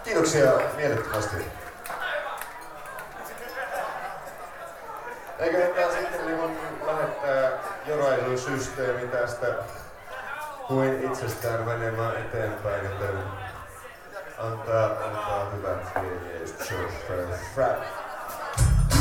Kiitoksia mielettömästi. Eikö hetään sitten niin lähettää jorailusysteemi tästä kuin itsestään menemään eteenpäin, joten antaa hyvät viiniä just Frap.